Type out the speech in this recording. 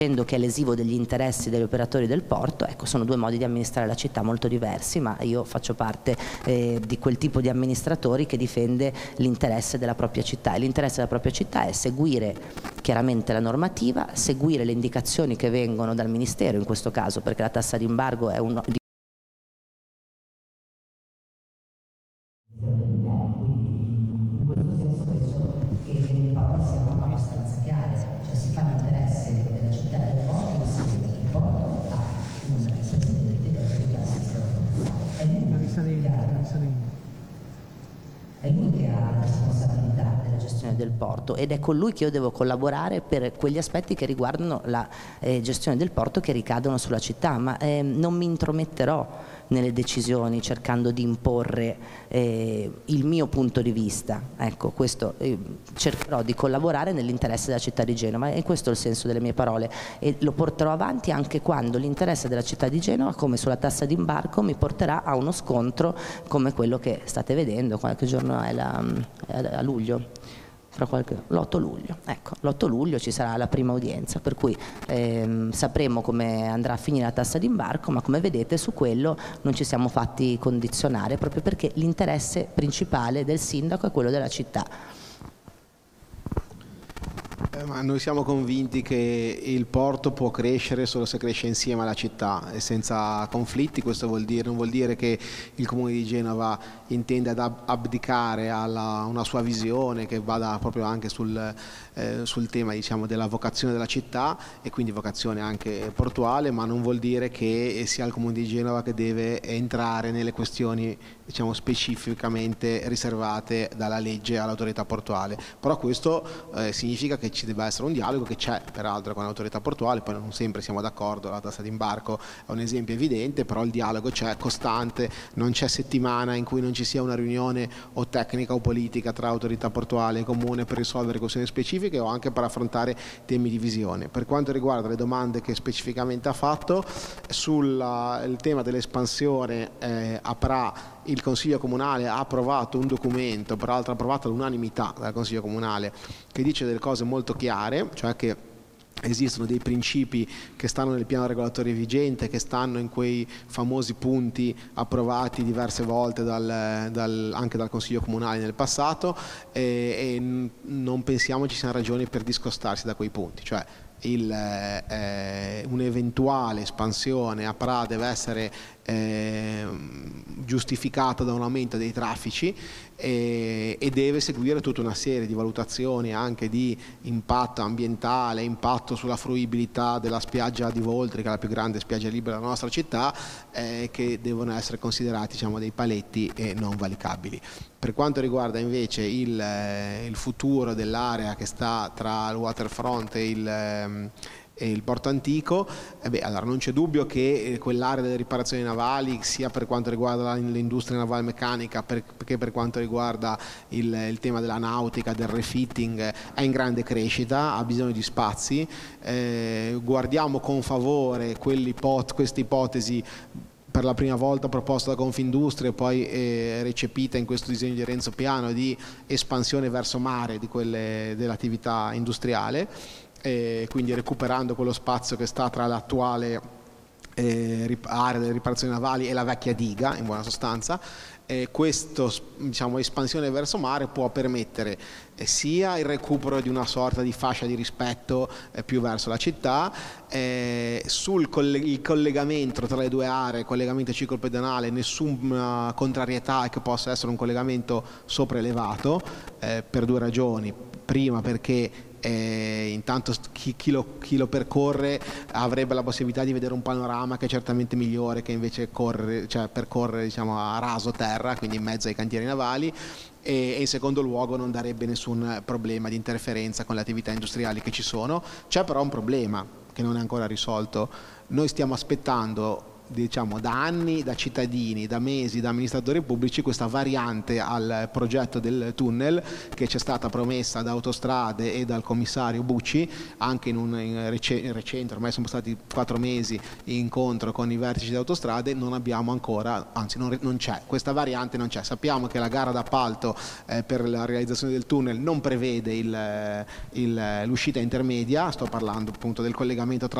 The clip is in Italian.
che è lesivo degli interessi degli operatori del porto. Ecco, sono due modi di amministrare la città molto diversi, ma io faccio parte di quel tipo di amministratori che difende l'interesse della propria città, e l'interesse della propria città è seguire chiaramente la normativa, seguire le indicazioni che vengono dal Ministero in questo caso, perché la tassa d'imbargo è un è lui che ha la responsabilità della gestione del porto, ed è con lui che io devo collaborare per quegli aspetti che riguardano la gestione del porto, che ricadono sulla città, ma non mi intrometterò nelle decisioni cercando di imporre il mio punto di vista. Ecco, questo cercherò di collaborare nell'interesse della città di Genova, e questo è il senso delle mie parole, e lo porterò avanti anche quando l'interesse della città di Genova, come sulla tassa d'imbarco, mi porterà a uno scontro come quello che state vedendo. Qualche giorno è a luglio, l'8 luglio, ecco, l'8 luglio ci sarà la prima udienza, per cui sapremo come andrà a finire la tassa d'imbarco, ma come vedete su quello non ci siamo fatti condizionare, proprio perché l'interesse principale del sindaco è quello della città. Ma noi siamo convinti che il porto può crescere solo se cresce insieme alla città e senza conflitti. Questo non vuol dire che il Comune di Genova intende abdicare a una sua visione che vada proprio anche sul tema, diciamo, della vocazione della città, e quindi vocazione anche portuale, ma non vuol dire che sia il Comune di Genova che deve entrare nelle questioni, diciamo, specificamente riservate dalla legge all'autorità portuale. Però questo significa che ci deve essere un dialogo, che c'è peraltro con l'autorità portuale. Poi non sempre siamo d'accordo, la tassa d'imbarco è un esempio evidente, però il dialogo c'è, costante, non c'è settimana in cui non ci sia una riunione o tecnica o politica tra autorità portuale e comune per risolvere questioni specifiche o anche per affrontare temi di visione. Per quanto riguarda le domande che specificamente ha fatto sul tema dell'espansione APRA, il Consiglio Comunale ha approvato un documento, peraltro approvato all'unanimità dal Consiglio Comunale, che dice delle cose molto chiare, cioè che esistono dei principi che stanno nel piano regolatorio vigente, che stanno in quei famosi punti approvati diverse volte anche dal Consiglio Comunale nel passato, e non pensiamo ci siano ragioni per discostarsi da quei punti. Cioè un'eventuale espansione a PRA deve essere giustificata da un aumento dei traffici e deve seguire tutta una serie di valutazioni anche di impatto ambientale, impatto sulla fruibilità della spiaggia di Voltri, che è la più grande spiaggia libera della nostra città, che devono essere considerati, diciamo, dei paletti non valicabili. Per quanto riguarda invece il futuro dell'area che sta tra il waterfront e il porto antico, allora non c'è dubbio che quell'area delle riparazioni navali, sia per quanto riguarda l'industria navale meccanica che per quanto riguarda il tema della nautica, del refitting, è in grande crescita, ha bisogno di spazi. Guardiamo con favore questa ipotesi per la prima volta proposta da Confindustria e poi recepita in questo disegno di Renzo Piano, di espansione verso mare dell'attività industriale, quindi recuperando quello spazio che sta tra l'attuale area delle riparazioni navali e la vecchia diga, in buona sostanza. Questa, diciamo, espansione verso mare può permettere sia il recupero di una sorta di fascia di rispetto più verso la città, il collegamento tra le due aree, collegamento ciclopedonale, nessuna contrarietà che possa essere un collegamento sopraelevato, per due ragioni. Prima, perché intanto chi lo percorre avrebbe la possibilità di vedere un panorama che è certamente migliore che invece percorrere, diciamo, a raso terra, quindi in mezzo ai cantieri navali, e in secondo luogo non darebbe nessun problema di interferenza con le attività industriali che ci sono. C'è però un problema che non è ancora risolto. Noi stiamo aspettando diciamo da anni, da cittadini, da mesi, da amministratori pubblici questa variante al progetto del tunnel che ci è stata promessa da Autostrade e dal commissario Bucci, anche in recente, ormai sono stati 4 mesi, incontro con i vertici di Autostrade. Non abbiamo ancora, anzi non c'è, questa variante non c'è. Sappiamo che la gara d'appalto per la realizzazione del tunnel non prevede l'uscita intermedia, sto parlando appunto del collegamento tra